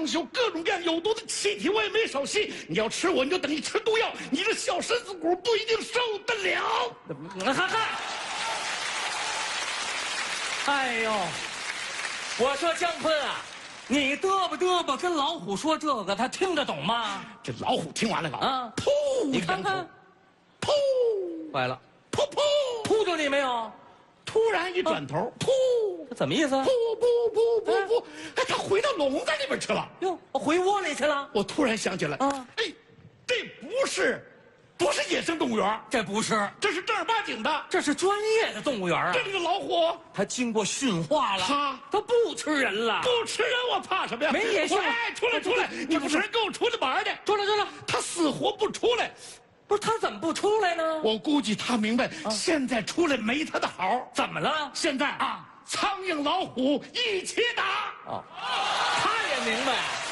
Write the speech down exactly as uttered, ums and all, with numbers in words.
当时有各种各样有毒的气体，我也没少吸。你要吃我，你就等于吃毒药，你这小身子骨不一定受得了。 哈哈！哎呦，我说姜昆啊，你嘚吧嘚吧跟老虎说这个，他听得懂吗？ 这老虎听完了啊， 噗！ 你看看， 噗！ 坏了， 噗噗！ 扑着你没有？ 突然一转头，噗！ 这怎么意思？ 噗噗噗噗噗！哎，他回到笼子里边去了。 哟，我回窝里去了。 我突然想起来， 啊， 哎，这不是，不是野生动物园， 这不是， 这是正儿八经的， 这是专业的动物园啊。 这里的老虎， 它经过驯化了， 它它不吃人了， 不吃人，我怕什么呀？ 没野性。 哎，出来出来！你不吃人，跟我出来玩去！ 出来出来！ 他死活不出来。 不是他怎么不出来呢？ 我估计他明白，现在出来没他的好。 怎么了？ 现在啊，苍蝇老虎一起打。 哦，他也明白。